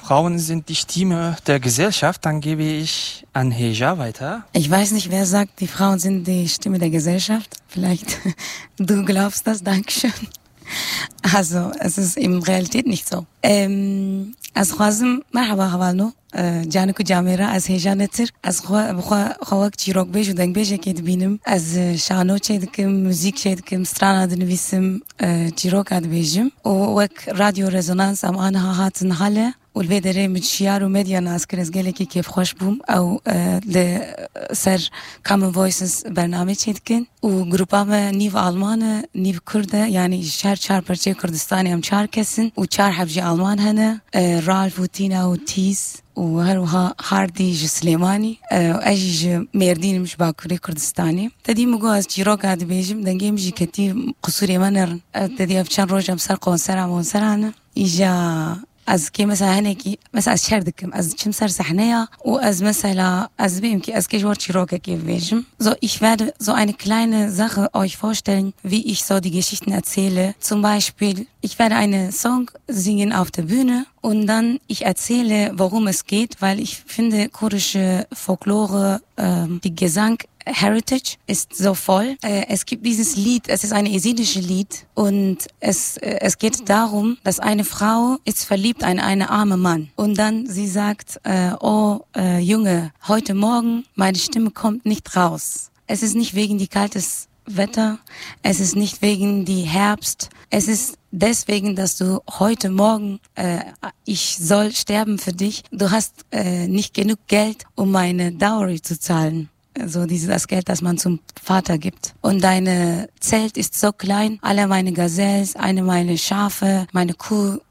Frauen sind die Stimme der Gesellschaft, dann gebe ich an Heja weiter. Ich weiß nicht, wer sagt, die Frauen sind die Stimme der Gesellschaft. Vielleicht du glaubst das, Dankeschön. Also, es ist in Realität nicht so. از خوازم مرحبا هوالنو جانکو جاميرا از هیجانتر از خواک چیروک بیش و دنگ بیش که دبینم از شانو چه دکم موزیک چه دکم سترانا دنویسم چیروک اد بیشم و وک رادیو رزونانس ام آنها هاتن حاله والبدري من شيار وميديا ناس كرزجلكي كيف خوش بوم أو لسر كامن فويسز برنامج هيدكن وجروبامه نيف ألمانة نيف كردة يعني شهر برشة كردستاني هم شهر كسن وشهر حبجي ألمان هنا رالف وتينا وتيس وهروها هاردي سليماني أجي ميردين مش باكوري كردستاني تدي مجوز جيروك هاد بيجم دنجي مجي كتير قصوري منر تدي أفشان روجم سر قونسرة إجا از کی مثلا هنگی مثلا از شهر دکم از چیم سر صحنه و از مثلا از بیم کی از کشور چیروکه کی ویجم so ich werde so eine kleine Sache euch vorstellen wie ich so die Geschichten erzähle zum Beispiel ich werde eine Song singen auf der Bühne und dann ich erzähle worum es geht weil ich finde kurdische Folklore die Gesang Heritage ist so voll. Es gibt dieses Lied, es ist ein jesidisches Lied und es geht darum, dass eine Frau ist verliebt in einen armen Mann und dann sie sagt, Junge, heute Morgen meine Stimme kommt nicht raus. Es ist nicht wegen die kaltes Wetter, es ist nicht wegen die Herbst, es ist deswegen, dass du heute Morgen, ich soll sterben für dich, du hast nicht genug Geld, um meine Dowry zu zahlen. So das Geld, das man zum Vater gibt. Und deine Zelt ist so klein, alle meine Gazelles, meine Schafe, meine Kuh,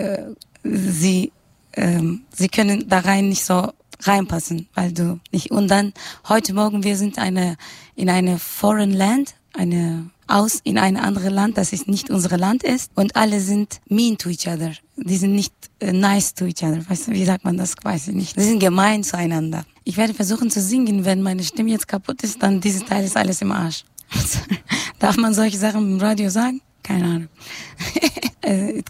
sie können da rein nicht so reinpassen, weil du nicht. Und dann heute Morgen, wir sind in eine Foreign Land, in ein anderes Land, das ist nicht unser Land ist und alle sind mean to each other. Die sind nicht nice to each other. Weißt du, wie sagt man das? Weiß ich nicht. Die sind gemein zueinander. Ich werde versuchen zu singen, wenn meine Stimme jetzt kaputt ist, dann dieses Teil ist alles im Arsch. Darf man solche Sachen im Radio sagen? Keine Ahnung.